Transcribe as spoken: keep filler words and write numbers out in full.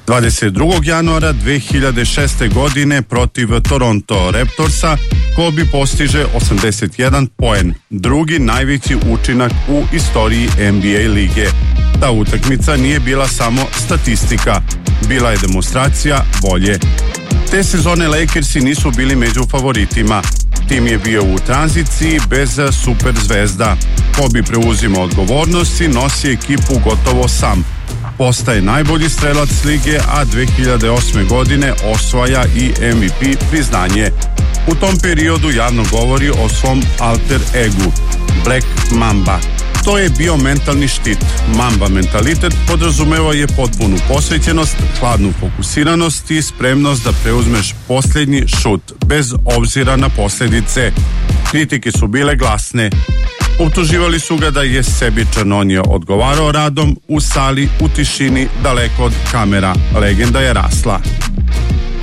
dvadeset drugog januara dve hiljade šeste. godine protiv Toronto Raptorsa Kobe postiže osamdeset jedan poen, drugi najveći učinak u istoriji N B A lige. Ta utakmica nije bila samo statistika, bila je demonstracija volje. Te sezone Lakersi nisu bili među favoritima. Tim je bio u tranziciji bez super zvezda. Kobe preuzima odgovornost i nosi ekipu gotovo sam. Postaje najbolji strelac lige, a dve hiljade osme. godine osvaja i M V P priznanje. U tom periodu javno govori o svom alter egu, Black Mamba. To je bio mentalni štit. Mamba mentalitet podrazumeva je potpunu posvećenost, hladnu fokusiranost i spremnost da preuzmeš posljednji šut, bez obzira na posljedice. Kritike su bile glasne. Optuživali su ga da je sebičan, on je odgovarao radom u sali, u tišini, daleko od kamera. Legenda je rasla.